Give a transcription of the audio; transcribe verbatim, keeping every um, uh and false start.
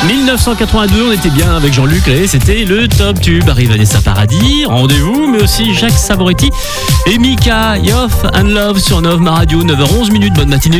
mille neuf cent quatre-vingt-deux, on était bien avec Jean-Luc et c'était le top tube. Arrive Vanessa Paradis, Rendez-vous, mais aussi Jacques Savoretti et Mika, Yoff and Love sur Nov Ma Radio, neuf heures onze minutes. Bonne matinée.